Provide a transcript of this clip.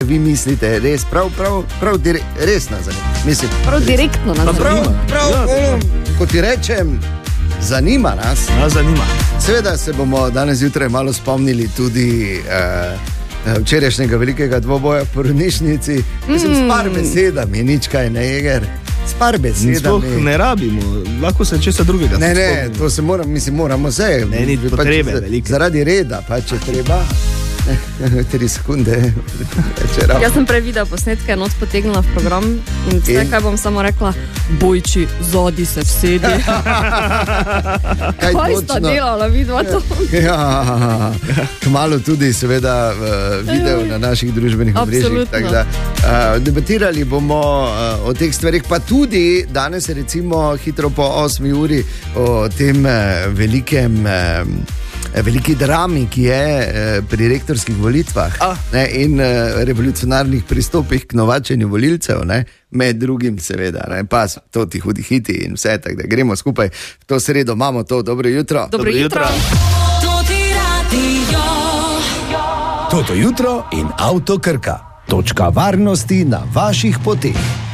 vi mislite, res, prav res nas zanima. Mislim, prav direktno nas zanima. Kot ti rečem, zanima nas. Zanima. Seveda se bomo danes zjutraj malo spomnili tudi včerajšnjega velikega dvoboja v porodnišnici. Mislim, s par besedami, nič kaj ne jeger. S par besedami. Sploh ne rabimo, lahko se česa drugega. Ne, to se moramo se. Ne, ni potrebe velike. Zaradi reda, pa če treba. 3 sekunde. Jaz sem prej videl posnetke, noc potegnila v program in vse, kaj bom samo rekla, bojči, zodi se vsedi. Kaj sta delala, vidva to? Ja, kmalu tudi seveda video na naših družbenih omrežjih. Debatirali bomo o teh stvarih, pa tudi danes recimo hitro po 8 uri o tem veliki drami, ki je pri rektorskih volitvah in revolucionarnih pristopih k novačenju volilcev, med drugim seveda, pa to ti hudi hiti in vse, tako da gremo skupaj v to sredo, imamo to, dobro jutro. Dobro jutro. Toto jutro in Avto Krka. Točka varnosti na vaših poteh.